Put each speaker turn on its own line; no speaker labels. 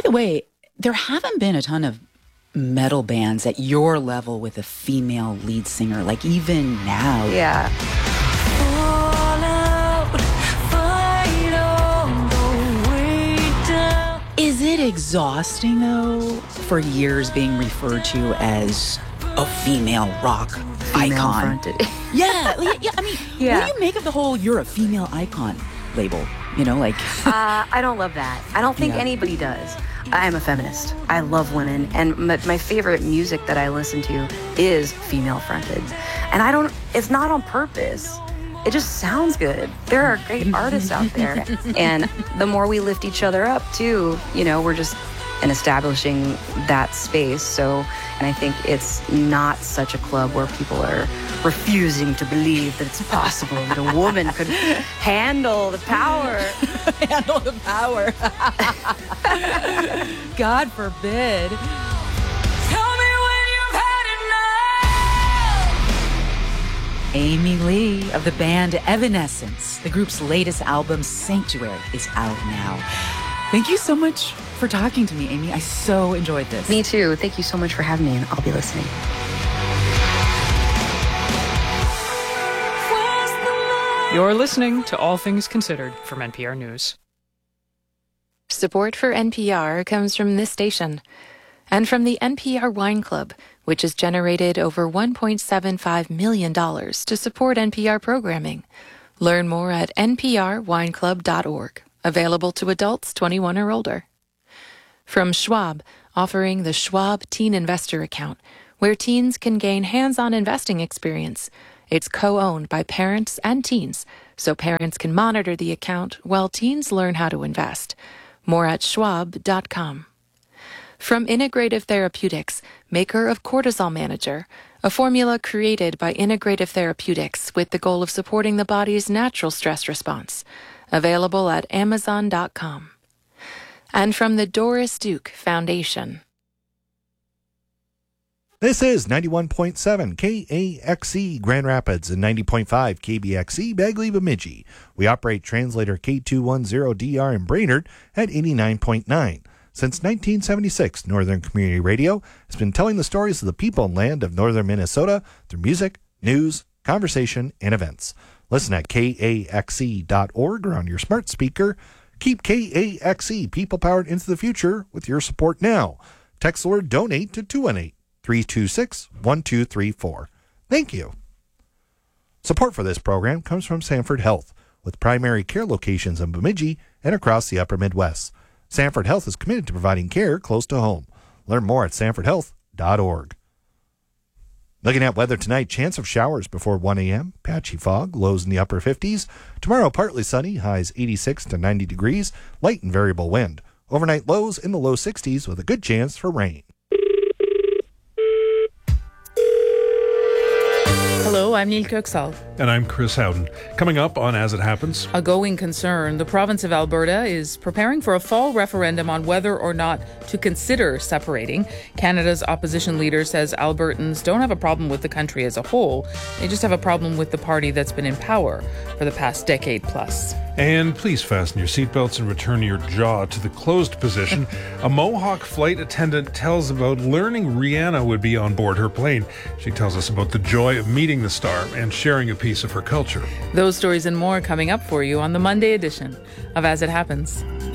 the way, there haven't been a ton of metal bands at your level with a female lead singer, like even now.
Yeah.
Is it exhausting, though, for years being referred to as a female rock icon?
Fronted.
Yeah. I mean, what do you make of the whole "you're a female icon" label?
I don't love that. I don't think anybody does. I am a feminist. I love women, and my favorite music that I listen to is female fronted. And it's not on purpose. It just sounds good. There are great artists out there. And the more we lift each other up, too, we're just establishing that space. And I think it's not such a club where people are refusing to believe that it's possible that a woman could handle the power.
Handle the power. God forbid. Amy Lee of the band Evanescence. The group's latest album, Sanctuary, is out now. Thank you so much for talking to me, Amy. I so enjoyed this.
Me too. Thank you so much for having me, and I'll be listening.
You're listening to All Things Considered from NPR News.
Support for NPR comes from this station and from the NPR Wine Club, which has generated over $1.75 million to support NPR programming. Learn more at nprwineclub.org. Available to adults 21 or older. From Schwab, offering the Schwab Teen Investor Account, where teens can gain hands-on investing experience. It's co-owned by parents and teens, so parents can monitor the account while teens learn how to invest. More at schwab.com. From Integrative Therapeutics, maker of Cortisol Manager, a formula created by Integrative Therapeutics with the goal of supporting the body's natural stress response. Available at amazon.com. And from the Doris Duke Foundation.
This is 91.7 KAXE Grand Rapids and 90.5 KBXE Bagley Bemidji. We operate translator K210DR in Brainerd at 89.9. Since 1976, Northern Community Radio has been telling the stories of the people and land of northern Minnesota through music, news, conversation, and events. Listen at KAXE.org or on your smart speaker. Keep KAXE people-powered into the future with your support now. Text the word DONATE to 218-326-1234. Thank you. Support for this program comes from Sanford Health, with primary care locations in Bemidji and across the upper Midwest. Sanford Health is committed to providing care close to home. Learn more at sanfordhealth.org. Looking at weather tonight, chance of showers before 1 a.m., patchy fog, lows in the upper 50s. Tomorrow, partly sunny, highs 86 to 90 degrees, light and variable wind. Overnight lows in the low 60s with a good chance for rain.
Hello, I'm Neil Kirksall.
And I'm Chris Howden. Coming up on As It Happens.
A going concern. The province of Alberta is preparing for a fall referendum on whether or not to consider separating. Canada's opposition leader says Albertans don't have a problem with the country as a whole. They just have a problem with the party that's been in power for the past decade plus.
And please fasten your seatbelts and return your jaw to the closed position. A Mohawk flight attendant tells about learning Rihanna would be on board her plane. She tells us about the joy of meeting the star and sharing a piece of her culture.
Those stories and more coming up for you on the Monday edition of As It Happens.